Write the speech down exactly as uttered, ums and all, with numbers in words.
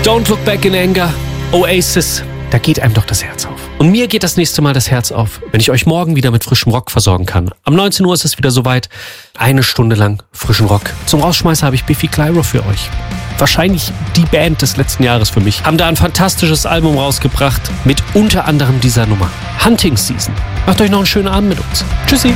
Don't Look Back in Anger, Oasis. Da geht einem doch das Herz auf. Und mir geht das nächste Mal das Herz auf, wenn ich euch morgen wieder mit frischem Rock versorgen kann. Am neunzehn Uhr ist es wieder soweit. Eine Stunde lang frischen Rock. Zum Rausschmeißer habe ich Biffy Clyro für euch. Wahrscheinlich die Band des letzten Jahres für mich. Haben da ein fantastisches Album rausgebracht mit unter anderem dieser Nummer. Hunting Season. Macht euch noch einen schönen Abend mit uns. Tschüssi.